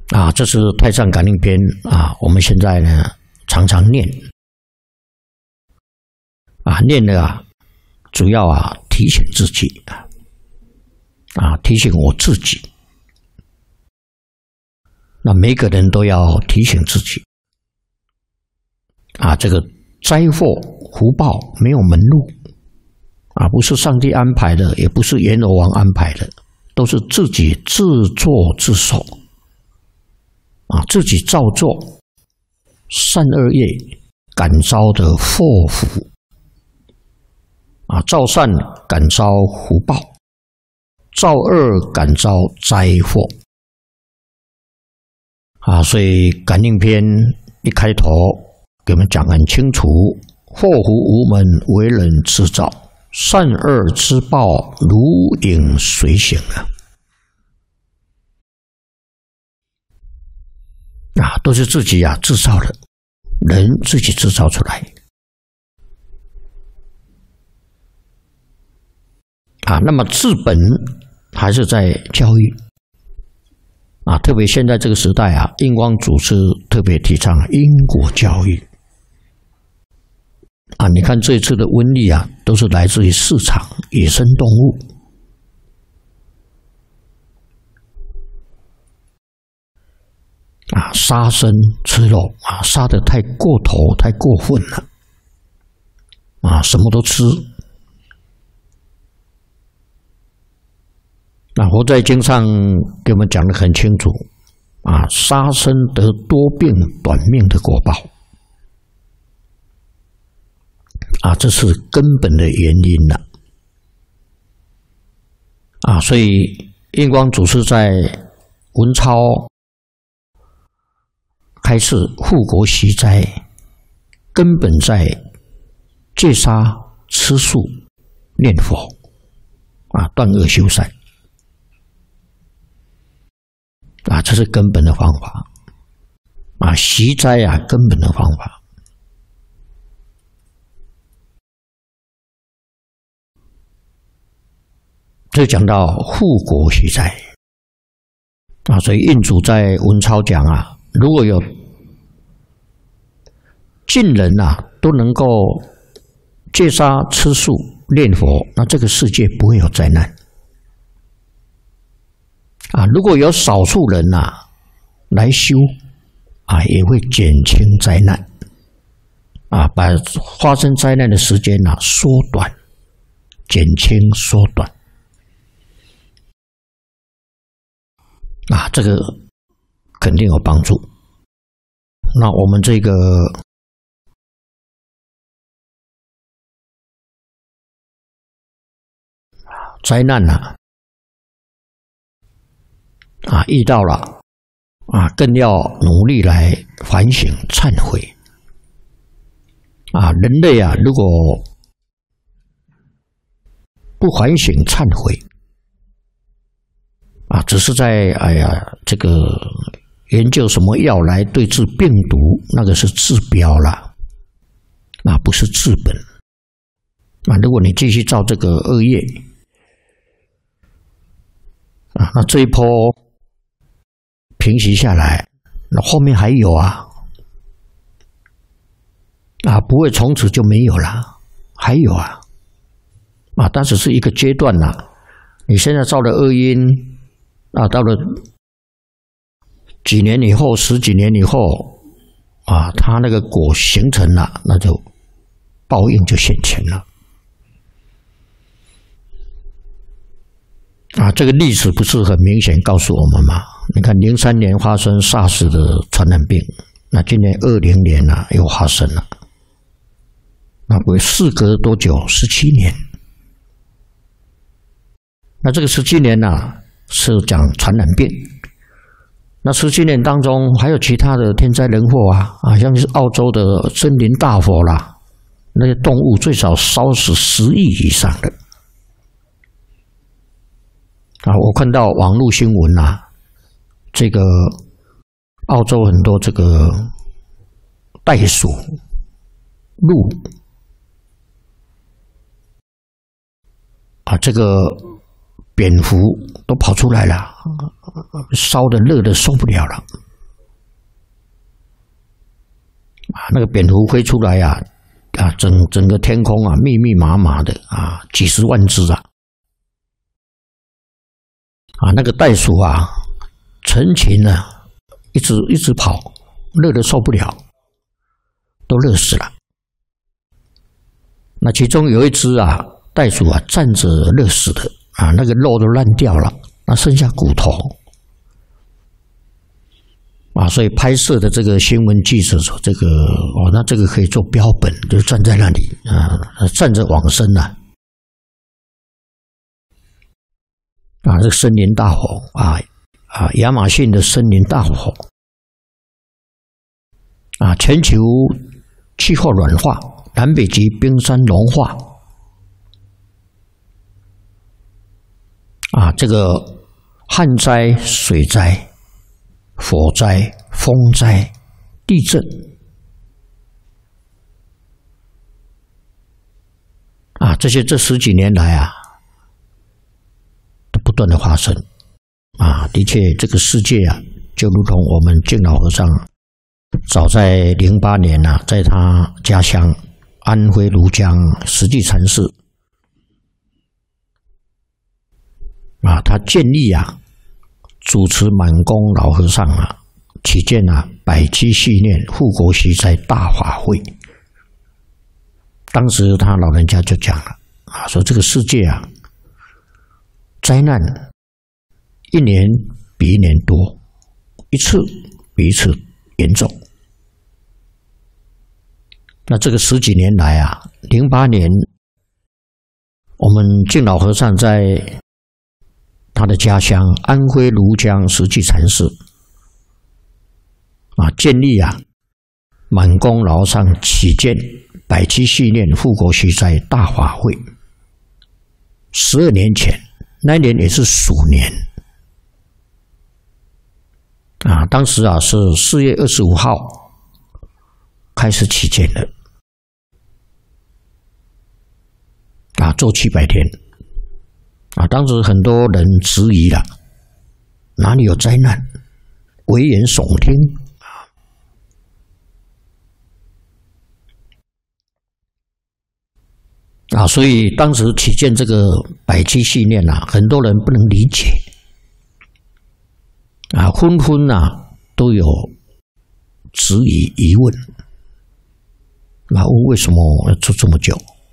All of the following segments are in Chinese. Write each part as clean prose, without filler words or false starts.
这是太上感应篇我们现在呢常常念念的主要提醒自己提醒我自己。那每个人都要提醒自己这个灾祸福报没有门路不是上帝安排的，也不是阎罗王安排的，都是自己自作自受自己造作善恶业感召的祸福造善感召福报，造恶感召灾祸所以感应篇一开头给我们讲很清楚，祸福无门，为人自造，善恶之报如影随形都是自己制造的，人自己制造出来那么治本还是在教育特别现在这个时代印光祖师特别提倡因果教育你看这一次的瘟疫都是来自于市场野生动物杀生吃肉杀得太过头太过分了什么都吃佛在经上给我们讲得很清楚杀生得多病短命的果报这是根本的原因所以印光祖师在文钞开示护国息灾，根本在戒杀吃素念佛断恶修善这是根本的方法息灾根本的方法这讲到护国息灾所以印祖在文钞讲如果有尽人都能够戒杀吃素念佛，那这个世界不会有灾难如果有少数人来修也会减轻灾难把发生灾难的时间缩短减轻缩短这个肯定有帮助。那我们这个灾难遇到了更要努力来反省忏悔人类如果不反省忏悔只是在这个研究什么药来对治病毒，那个是治标了不是治本如果你继续造这个恶业那这一波平息下来，那后面还有不会从此就没有了，还有但只是一个阶段你现在造的恶因到了几年以后十几年以后它那个果形成了，那就报应就现前了这个历史不是很明显告诉我们吗？你看03年发生 SARS 的传染病，那今年20年又发生了，那会事隔多久？17年。那这个17年是讲传染病，那17年当中还有其他的天灾人祸像是澳洲的森林大火啦，那些动物最少烧死10亿以上的我看到网络新闻这个澳洲很多这个袋鼠、鹿这个蝙蝠都跑出来了，烧的热的受不了了那个蝙蝠飞出来啊，整个天空啊，密密麻麻的啊，几十万只啊，那个袋鼠啊，成群啊，一直跑，热得受不了，都热死了。那其中有一只啊，袋鼠啊，站着热死的啊，那个肉都烂掉了，那剩下骨头。所以拍摄的这个新闻记者说：“这个那这个可以做标本，就站在那里站着往生啊，这个森林大火亚马逊的森林大火全球气候暖化，南北极冰山融化这个旱灾、水灾。”火灾、风灾、地震这十几年来都不断的发生的确，这个世界就如同我们敬老和尚早在08年在他家乡安徽庐江实际禅寺他建立主持满公老和尚起见百期系念护国息灾大法会。当时他老人家就讲了说这个世界灾难一年比一年多，一次比一次严重。那这个十几年来08年我们敬老和尚在他的家乡安徽庐江实际禅寺建立满公老和尚起见百期系念护国息灾大法会。12年前，那一年也是鼠年当时是4月25号开始起见的做700天。当时很多人质疑了，哪里有灾难？危言耸听所以当时起见这个百期系念很多人不能理解纷纷都有质疑疑问问为什么要做这么久？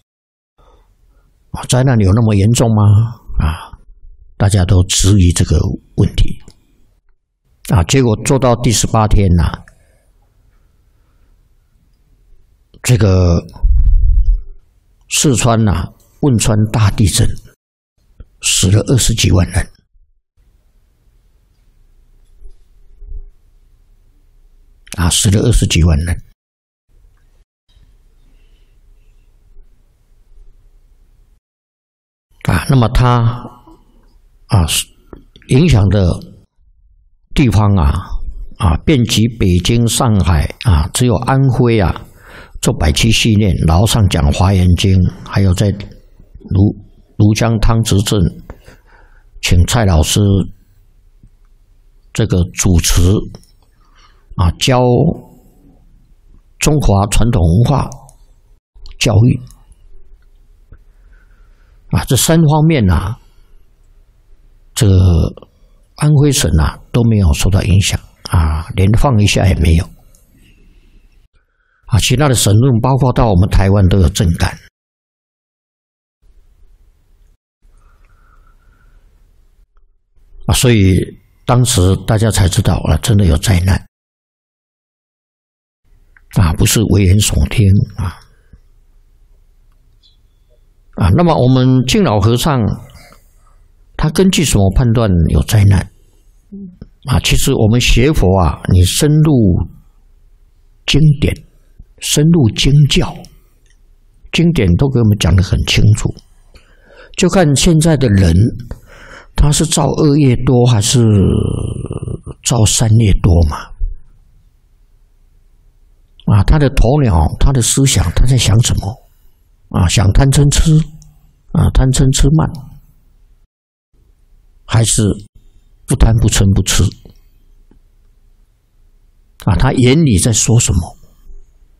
灾难有那么严重吗？大家都质疑这个问题结果做到第18天这个四川汶川大地震，死了20几万人死了20几万人那么它影响的地方遍及北京、上海只有安徽做百期系念，老和尚讲华严经，还有在庐江汤池镇请蔡老师这个主持教中华传统文化教育这3方面这个安徽省都没有受到影响连放一下也没有其他的省份包括到我们台湾都有震感所以当时大家才知道真的有灾难不是危言耸听那么我们敬老和尚他根据什么判断有灾难其实我们学佛你深入经典，深入经教，经典都给我们讲得很清楚，就看现在的人他是造恶业多还是造善业多嘛他的头脑，他的思想，他在想什么想贪嗔痴贪嗔痴慢，还是不贪不嗔不痴他眼里在说什么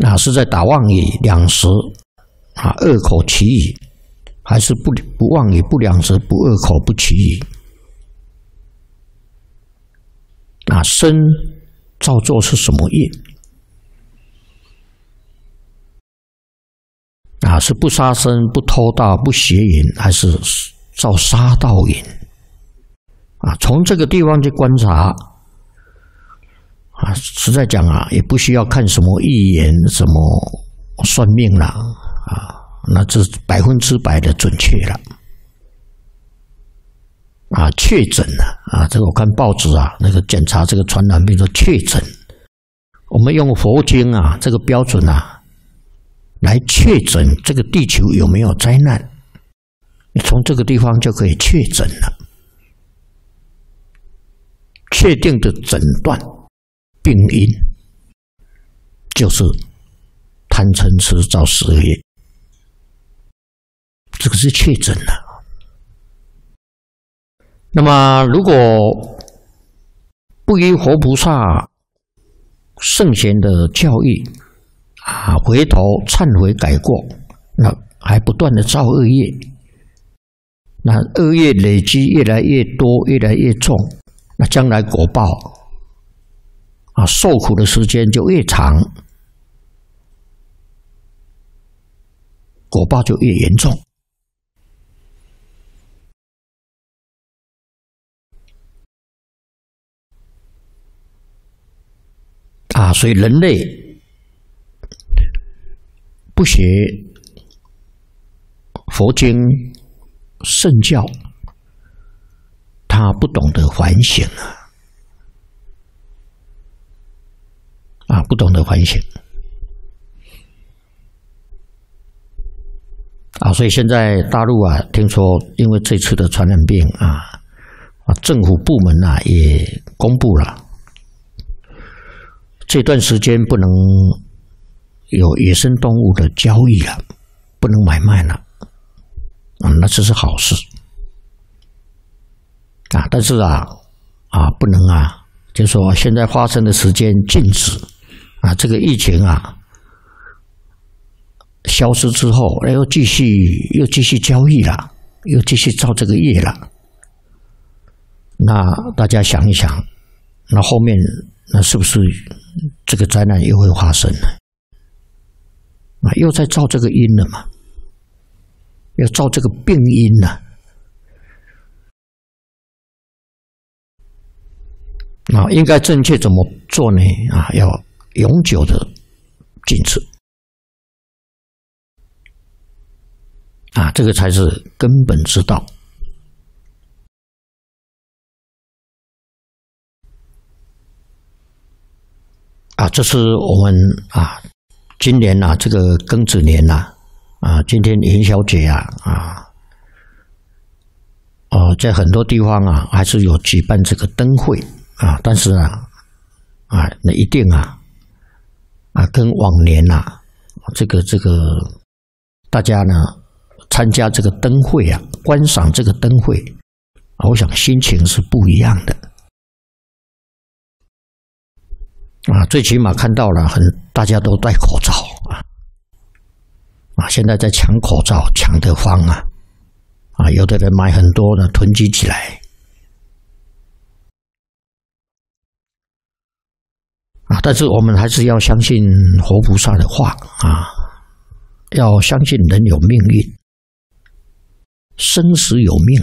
是在打妄语两时恶口其语，还是不妄语不两时不恶口不其语？身造作是什么业？是不杀生、不偷盗、不邪淫，还是造杀盗淫？从这个地方去观察，实在讲也不需要看什么预言、什么算命了那这100%的准确了确诊了这个我看报纸那个检查这个传染病说确诊，我们用佛经这个标准来确诊这个地球有没有灾难，你从这个地方就可以确诊了，确定的诊断病因就是贪嗔痴造十恶业，这个是确诊了。那么如果不依活菩萨圣贤的教义回头忏悔改过，那还不断的造恶业，那恶业累积越来越多越来越重，那将来果报受苦的时间就越长，果报就越严重所以人类不学佛经圣教，他不懂得反省不懂得反省所以现在大陆听说因为这次的传染病政府部门也公布了，这段时间不能有野生动物的交易了，不能买卖了那这是好事但是不能就是说现在发生的时间禁止这个疫情消失之后又继续交易了，又继续造这个业了，那大家想一想，那后面那是不是这个灾难又会发生呢？又在造这个因了嘛，要造这个病因了应该正确怎么做呢？要永久的禁止这个才是根本之道这是我们今年这个庚子年今天元宵节在很多地方还是有举办这个灯会但是那一定跟往年这个大家呢参加这个灯会观赏这个灯会我想心情是不一样的最起码看到了大家都戴口罩现在在抢口罩抢得慌有的人买很多呢囤积起来但是我们还是要相信活菩萨的话要相信人有命运，生死有命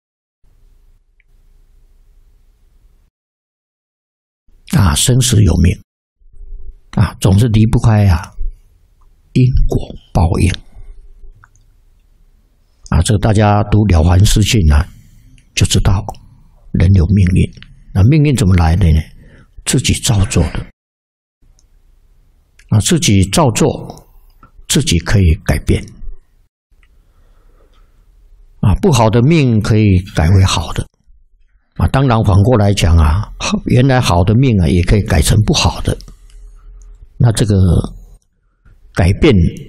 生死有命总是离不开因果报应这个大家读了凡四训就知道人有命运，那命运怎么来的呢？自己造作的自己造作自己可以改变不好的命可以改为好的当然反过来讲原来好的命也可以改成不好的，那这个改变